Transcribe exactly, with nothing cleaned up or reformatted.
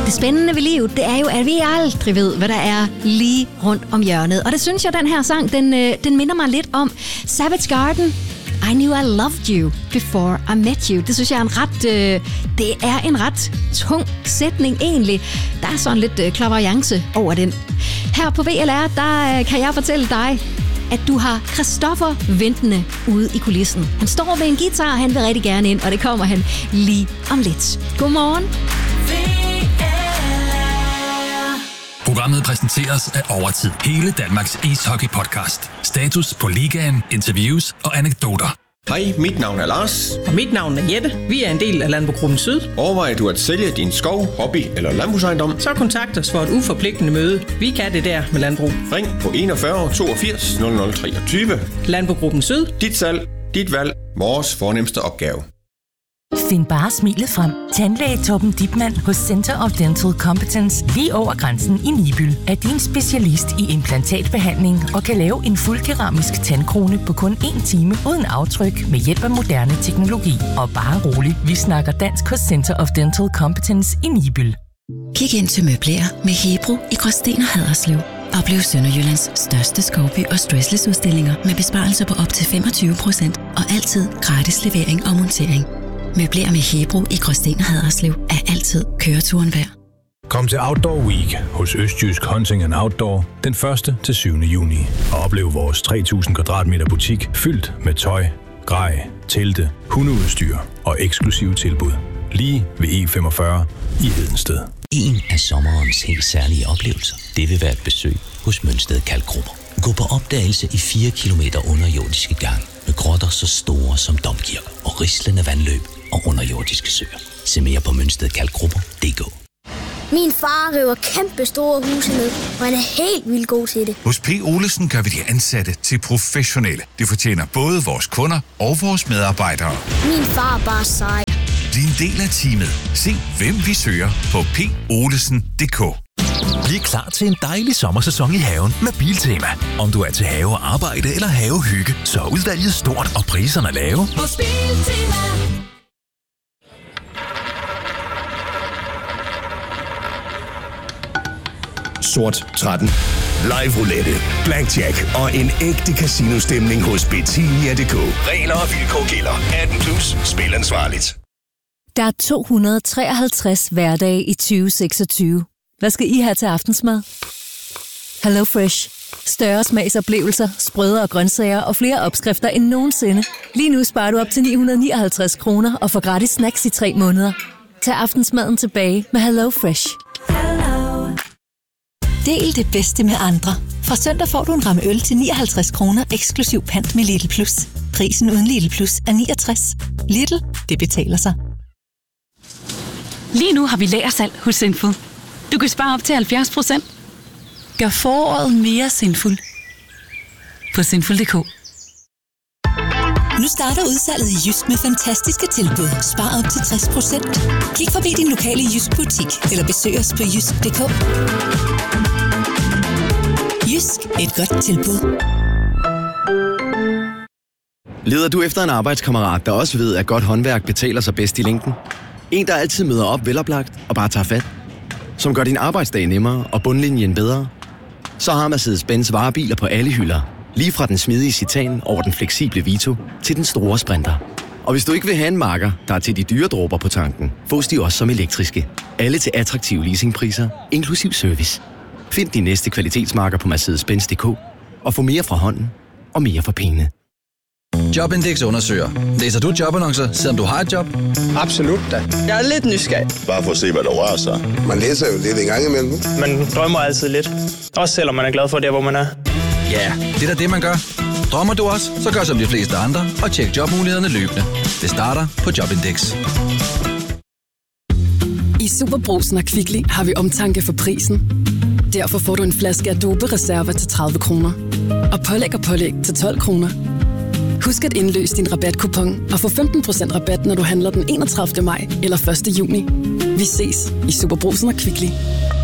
det spændende ved livet, det er jo, at vi aldrig ved, hvad der er lige rundt om hjørnet. Og det synes jeg, den her sang, den, øh, den minder mig lidt om Savage Garden. I knew I loved you before I met you. Det synes jeg er en ret, øh, det er en ret tung sætning egentlig. Der er sådan lidt øh, klaverjance over den. Her på V L R, der øh, kan jeg fortælle dig, at du har Christoffer ventende ude i kulissen. Han står med en guitar, og han vil rigtig gerne ind, og det kommer han lige om lidt. Godmorgen. Programmet præsenteres af Overtid. Hele Danmarks ishockey-podcast. Status på ligaen, interviews og anekdoter. Hej, mit navn er Lars. Og mit navn er Jette. Vi er en del af Landbrugsgruppen Syd. Overvejer du at sælge din skov, hobby eller landbrugsejendom? Så kontakt os for et uforpligtende møde. Vi kan det der med landbrug. Ring på enogfyrre toogfirs nul nul treogtyve. Landbruggruppen Syd. Dit salg, dit valg, vores fornemste opgave. Find bare smilet frem. Tandlæge Torben Dipmann hos Center of Dental Competence lige over grænsen i Nibyl er din specialist i implantatbehandling og kan lave en fuldkeramisk tandkrone på kun én time uden aftryk med hjælp af moderne teknologi. Og bare rolig, vi snakker dansk hos Center of Dental Competence i Nibyl. Kig ind til møbler med Hebro i Gråsten og Haderslev. Oplev Sønderjyllands største skovby og stressless-udstillinger med besparelser på op til femogtyve procent og altid gratis levering og montering. Møbler med Hebro i Gråsten og Haderslev er altid køreturen værd. Kom til Outdoor Week hos Østjysk Hunting and Outdoor den første til syvende juni og oplev vores tre tusind kvadratmeter butik fyldt med tøj, grej, telte, hundeudstyr og eksklusive tilbud. Lige ved E femogfyrre i Hedensted. En af sommerens helt særlige oplevelser, det vil være et besøg hos Mønsted Kalkgrupper. Gå på opdagelse i fire kilometer underjordiske gange med grotter så store som domkirker og rislende vandløb og underjordiske søer. Se mere på mønsted kalkgrupper punktum d k. Min far river kæmpe store huse ned, og han er helt vildt god til det. Hos P. Olesen gør vi de ansatte til professionelle. Det fortjener både vores kunder og vores medarbejdere. Min far er bare sej. Bliv en del af teamet. Se, hvem vi søger på p olesen punktum d k. Bliv klar til en dejlig sommersæson i haven med Biltema. Om du er til have og arbejde eller havehygge, så er udvalget stort og priserne lave. Hos Biltema. Sort tretten. Live roulette, blackjack og en ægte casino-stemning hos Betania punktum d k. Regler og vilkår gælder. atten plus. Spil ansvarligt. Der er to hundrede og treoghalvtreds hverdage i tyve seksogtyve. Hvad skal I have til aftensmad? Hello Fresh. Større smagsoplevelser, sprødere grøntsager og flere opskrifter end nogensinde. Lige nu sparer du op til ni hundrede og nioghalvtreds kroner og får gratis snacks i tre måneder. Tag aftensmaden tilbage med Hello Fresh. Del det bedste med andre. Fra søndag får du en ramme øl til nioghalvtreds kroner eksklusiv pant med Lidl Plus. Prisen uden Lidl Plus er niogtres. Lidl, det betaler sig. Lige nu har vi lagersalg hos Sinful. Du kan spare op til halvfjerds procent. Gør foråret mere sinful på sinful punktum d k. Nu starter udsalget i Jysk med fantastiske tilbud. Spar op til tres procent. Kig forbi din lokale Jysk butik eller besøg os på jysk punktum d k. Jysk, et godt tilbud. Leder du efter en arbejdskammerat, der også ved, at godt håndværk betaler sig bedst i længden? En, der altid møder op veloplagt og bare tager fat? Som gør din arbejdsdag nemmere og bundlinjen bedre? Så har Mercedes-Benz varebiler på alle hylder. Lige fra den smidige Citan over den fleksible Vito til den store Sprinter. Og hvis du ikke vil have en Macker, der er til de dyre dråber på tanken, fås de også som elektriske. Alle til attraktive leasingpriser, inklusiv service. Find din næste kvalitetsmarker på Mercedes Benz punktum d k og få mere fra hånden og mere for pengene. Jobindex undersøger. Læser du jobannoncer, selvom du har et job? Absolut da. Jeg er lidt nysgerrig. Bare for at se, hvad der rører sig. Man læser jo lidt en gang imellem. Man drømmer altid lidt. Også selvom man er glad for det, hvor man er. Ja, det er da det, man gør. Drømmer du også, så gør som de fleste andre og tjek jobmulighederne løbende. Det starter på Jobindex. I Superbrugsen og Kvickly har vi omtanke for prisen. Derfor får du en flaske Adobe Reserva til tredive kroner. Og pålæg og pålæg til tolv kroner. Husk at indløse din rabatkupon og få femten procent rabat, når du handler den enogtredivte maj eller første juni. Vi ses i Superbrugsen og Kvickly.